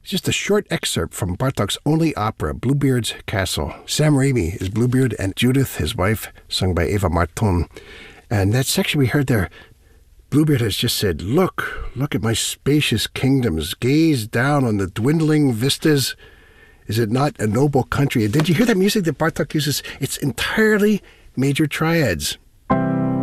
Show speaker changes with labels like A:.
A: Just a short excerpt from Bartok's only opera, Bluebeard's Castle. Sam Raimi is Bluebeard and Judith, his wife, sung by Eva Marton. And that section we heard there, Bluebeard has just said, look at my spacious kingdoms, gaze down on the dwindling vistas. Is it not a noble country? Did you hear that music that Bartok uses? It's entirely major triads.